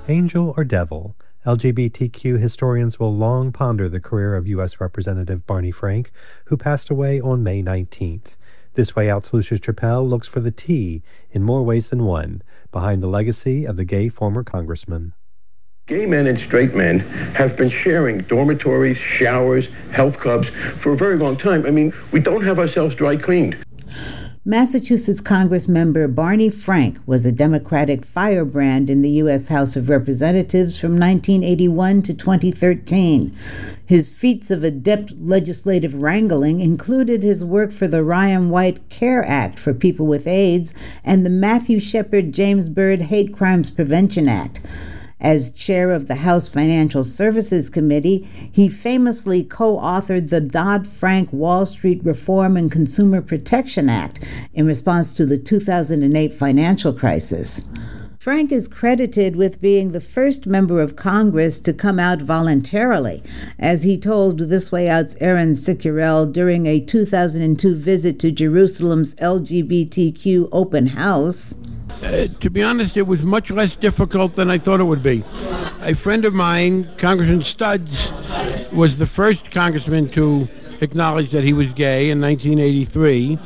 Angel or devil? LGBTQ historians will long ponder the career of U.S. Representative Barney Frank, who passed away on May 19th. This Way Out's Lucia Chappelle looks for the T in more ways than one behind the legacy of the gay former congressman. Gay men and straight men have been sharing dormitories, showers, health clubs for a very long time. I mean, we don't have ourselves dry cleaned. Massachusetts Congressmember Barney Frank was a Democratic firebrand in the U.S. House of Representatives from 1981 to 2013. His feats of adept legislative wrangling included his work for the Ryan White CARE Act for people with AIDS and the Matthew Shepard James Byrd Hate Crimes Prevention Act. As chair of the House Financial Services Committee, he famously co-authored the Dodd-Frank Wall Street Reform and Consumer Protection Act in response to the 2008 financial crisis. Frank is credited with being the first member of Congress to come out voluntarily, as he told This Way Out's Aaron Sicurel during a 2002 visit to Jerusalem's LGBTQ open house. To be honest, it was much less difficult than I thought it would be. A friend of mine, Congressman Studs, was the first congressman to acknowledge that he was gay in 1983.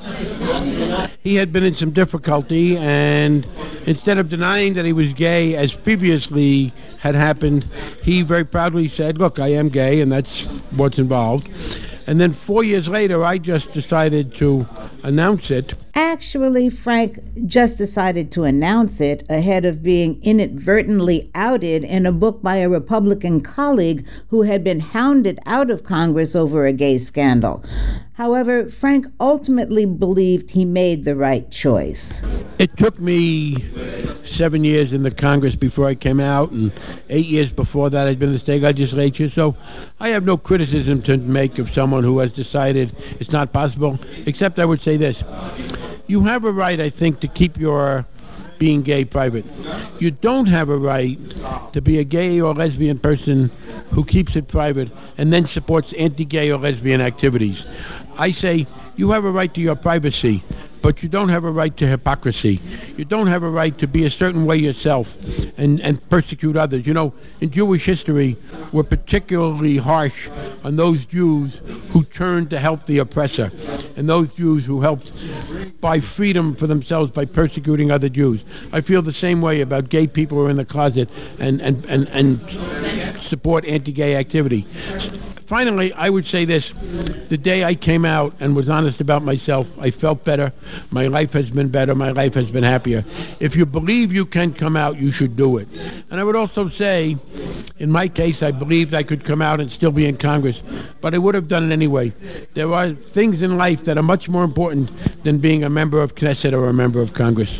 He had been in some difficulty, and instead of denying that he was gay, as previously had happened, he very proudly said, "Look, I am gay, and that's what's involved." And then 4 years later, I just decided to announce it. Actually, Frank just decided to announce it ahead of being inadvertently outed in a book by a Republican colleague who had been hounded out of Congress over a gay scandal. However, Frank ultimately believed he made the right choice. It took me 7 years in the Congress before I came out, and 8 years before that I'd been in the state legislature, so I have no criticism to make of someone who has decided it's not possible, except I would say this. You have a right, I think, to keep your being gay private. You don't have a right to be a gay or lesbian person who keeps it private and then supports anti-gay or lesbian activities. I say you have a right to your privacy, but you don't have a right to hypocrisy. You don't have a right to be a certain way yourself and persecute others. You know, in Jewish history, we're particularly harsh on those Jews who turned to help the oppressor and those Jews who helped buy freedom for themselves by persecuting other Jews. I feel the same way about gay people who are in the closet and support anti-gay activity. Finally, I would say this. The day I came out and was honest about myself, I felt better. My life has been better. My life has been happier. If you believe you can come out, you should do it. And I would also say, in my case, I believed I could come out and still be in Congress, but I would have done it anyway. There are things in life that are much more important than being a member of Knesset or a member of Congress.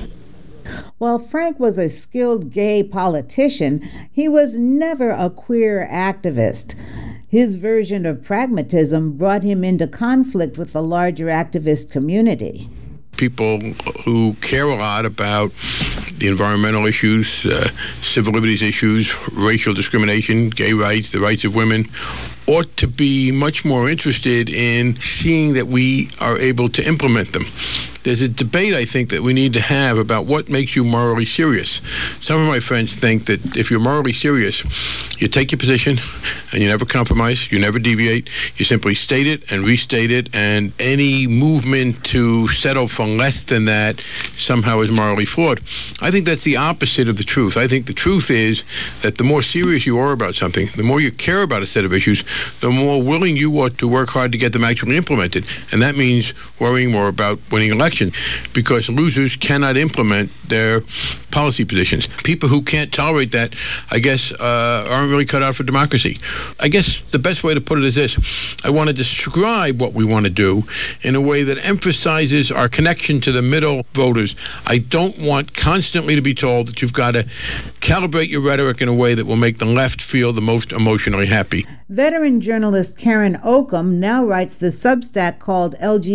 While Frank was a skilled gay politician, he was never a queer activist. His version of pragmatism brought him into conflict with the larger activist community. People who care a lot about the environmental issues, civil liberties issues, racial discrimination, gay rights, the rights of women, ought to be much more interested in seeing that we are able to implement them. There's a debate, I think, that we need to have about what makes you morally serious. Some of my friends think that if you're morally serious, you take your position and you never compromise, you never deviate, you simply state it and restate it, and any movement to settle for less than that somehow is morally flawed. I think that's the opposite of the truth. I think the truth is that the more serious you are about something, the more you care about a set of issues, the more willing you ought to work hard to get them actually implemented. And that means worrying more about winning elections, because losers cannot implement their policy positions. People who can't tolerate that, I guess, aren't really cut out for democracy. I guess the best way to put it is this. I want to describe what we want to do in a way that emphasizes our connection to the middle voters. I don't want constantly to be told that you've got to calibrate your rhetoric in a way that will make the left feel the most emotionally happy. Veteran journalist Karen Oakham now writes the Substack called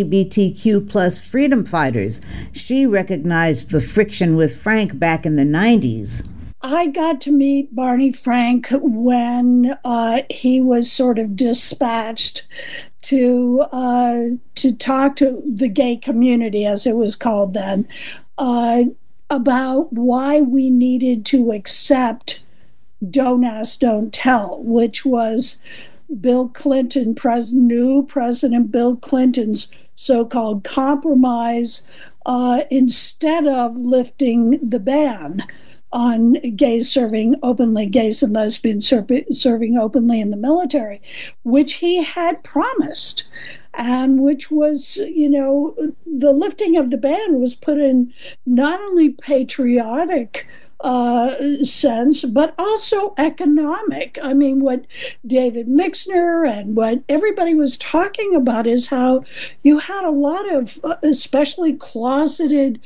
LGBTQ plus Freedom Fighters. She recognized the friction with Frank back in the 90s. I got to meet Barney Frank when he was sort of dispatched to talk to the gay community, as it was called then, about why we needed to accept Don't Ask, Don't Tell, which was Bill Clinton, new President Bill Clinton's so-called compromise, instead of lifting the ban on gays serving openly, gays and lesbians serving openly in the military, which he had promised, and which was, the lifting of the ban was put in not only patriotic sense, but also economic. I mean, what David Mixner and what everybody was talking about is how you had a lot of, especially closeted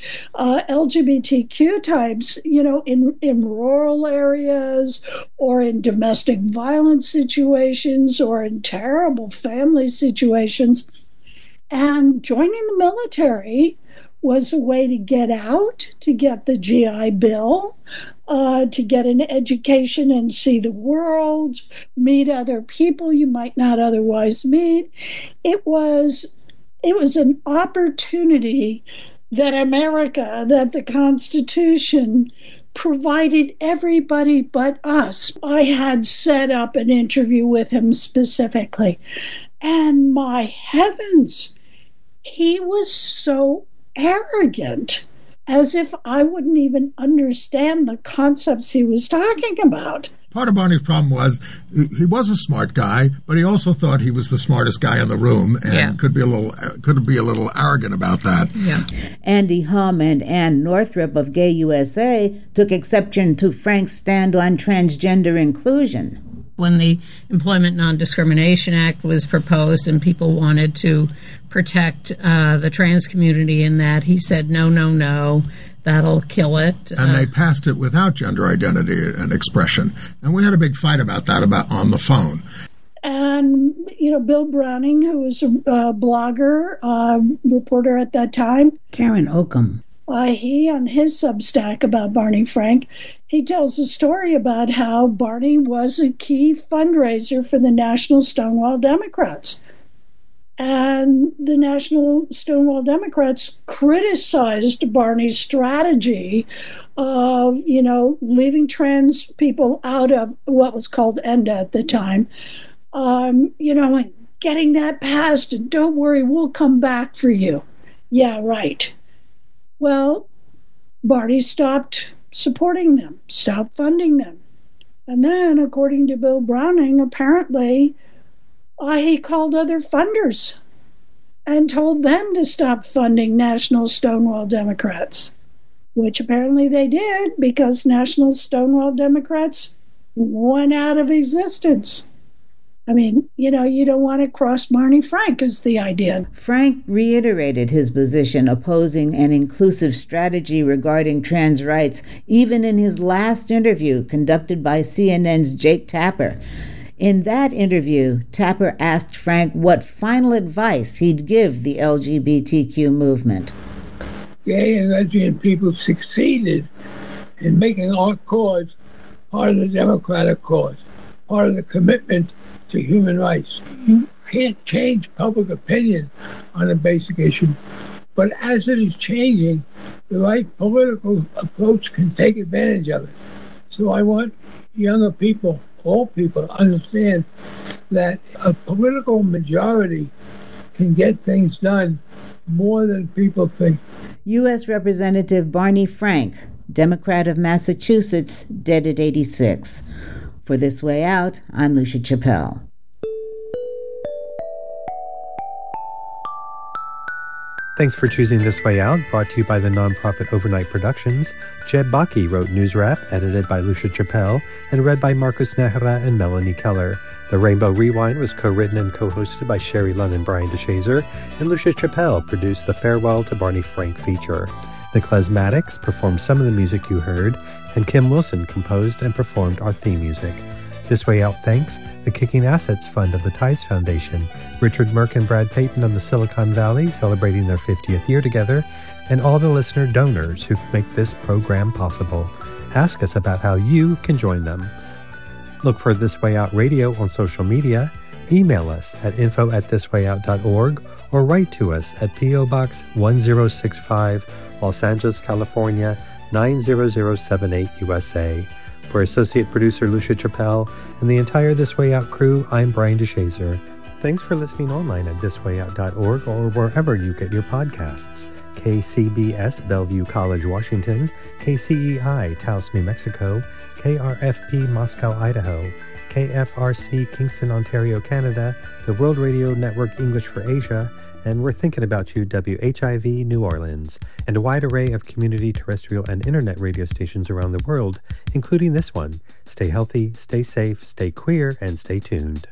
LGBTQ types, in rural areas or in domestic violence situations or in terrible family situations. And joining the military was a way to get out, to get the GI Bill, to get an education and see the world, meet other people you might not otherwise meet. It was an opportunity that the Constitution provided everybody but us. I had set up an interview with him specifically, and my heavens, he was so arrogant, as if I wouldn't even understand the concepts he was talking about. Part of Barney's problem was he was a smart guy, but he also thought he was the smartest guy in the room, and could be a little arrogant about that. Yeah. Andy Hum and Ann Northrup of Gay USA took exception to Frank's stand on transgender inclusion. When the Employment Non-Discrimination Act was proposed and people wanted to protect the trans community in that, he said, no, that'll kill it. And they passed it without gender identity and expression. And we had a big fight about that on the phone. And, Bill Browning, who was a blogger, reporter at that time. Karen Oakham. He, on his Substack about Barney Frank, he tells a story about how Barney was a key fundraiser for the National Stonewall Democrats. And the National Stonewall Democrats criticized Barney's strategy of, leaving trans people out of what was called ENDA at the time, and getting that passed, and don't worry, we'll come back for you. Yeah, right. Well, Barney stopped supporting them, stopped funding them. And then, according to Bill Browning, apparently, he called other funders and told them to stop funding National Stonewall Democrats, which apparently they did, because National Stonewall Democrats went out of existence. I mean, you don't want to cross Barney Frank is the idea. Frank reiterated his position opposing an inclusive strategy regarding trans rights, even in his last interview conducted by CNN's Jake Tapper. In that interview, Tapper asked Frank what final advice he'd give the LGBTQ movement. Gay and lesbian people succeeded in making our cause part of the democratic cause, part of the commitment to human rights. You can't change public opinion on a basic issue, but as it is changing, the right political approach can take advantage of it. So I want younger people, all people, to understand that a political majority can get things done more than people think. U.S. Representative Barney Frank, Democrat of Massachusetts, dead at 86. For This Way Out, I'm Lucia Chappelle. Thanks for choosing This Way Out, brought to you by the nonprofit Overnight Productions. Jeb Baki wrote News Wrap, edited by Lucia Chappelle, and read by Marcus Nehra and Melanie Keller. The Rainbow Rewind was co-written and co-hosted by Sherry Lunn and Brian DeShazer, and Lucia Chappelle produced the Farewell to Barney Frank feature. The Klezmatics performed some of the music you heard, and Kim Wilson composed and performed our theme music. This Way Out thanks the Kicking Assets Fund of the Tides Foundation, Richard Merck and Brad Payton of the Silicon Valley celebrating their 50th year together, and all the listener donors who make this program possible. Ask us about how you can join them. Look for This Way Out Radio on social media, email us at info@thiswayout.org, or write to us at P.O. Box 1065, Los Angeles, California, 90078 USA. For associate producer Lucia Chappelle and the entire This Way Out crew, I'm Brian DeShazer. Thanks for listening online at thiswayout.org or wherever you get your podcasts. KCBS, Bellevue College, Washington, KCEI, Taos, New Mexico, KRFP, Moscow, Idaho, KFRC, Kingston, Ontario, Canada, the World Radio Network English for Asia, and We're Thinking About You, WHIV, New Orleans, and a wide array of community terrestrial and internet radio stations around the world, including this one. Stay healthy, stay safe, stay queer, and stay tuned.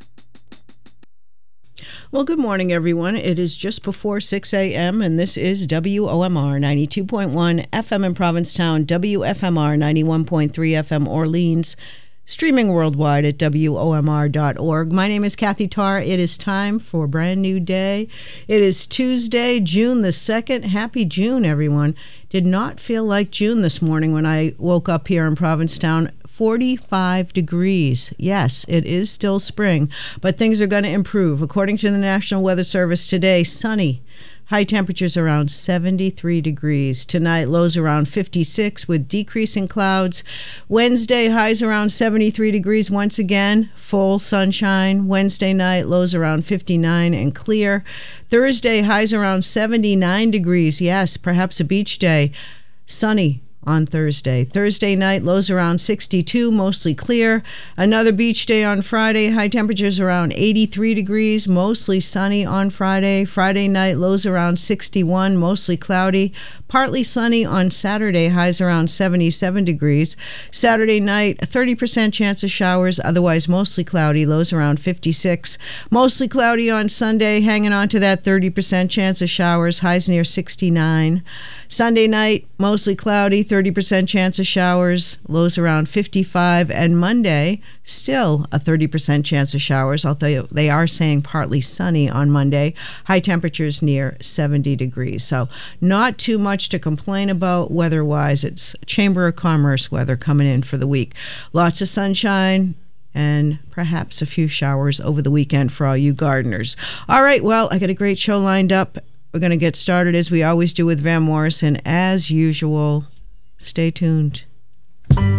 Well, good morning, everyone. It is just before 6 a.m., and this is WOMR 92.1 FM in Provincetown, WFMR 91.3 FM Orleans, streaming worldwide at WOMR.org. My name is Kathy Tarr. It is time for a brand new day. It is Tuesday, June the 2nd. Happy June, everyone. Did not feel like June this morning when I woke up here in Provincetown. 45 degrees. Yes, it is still spring, but things are going to improve. According to the National Weather Service today, sunny. High temperatures around 73 degrees. Tonight, lows around 56 with decreasing clouds. Wednesday, highs around 73 degrees once again. Full sunshine. Wednesday night, lows around 59 and clear. Thursday, highs around 79 degrees. Yes, perhaps a beach day. Sunny on Thursday. Thursday night, lows around 62, mostly clear. Another beach day on Friday, high temperatures around 83 degrees, mostly sunny on Friday. Friday night, lows around 61, mostly cloudy. Partly sunny on Saturday, highs around 77 degrees. Saturday night, a 30% chance of showers, otherwise mostly cloudy, lows around 56. Mostly cloudy on Sunday, hanging on to that 30% chance of showers, highs near 69. Sunday night, mostly cloudy, 30% chance of showers, lows around 55. And Monday, still a 30% chance of showers, although they are saying partly sunny on Monday. High temperatures near 70 degrees. So not too much to complain about weather-wise. It's Chamber of Commerce weather coming in for the week. Lots of sunshine and perhaps a few showers over the weekend for all you gardeners. All right, well, I got a great show lined up. We're going to get started as we always do with Van Morrison. As usual, stay tuned.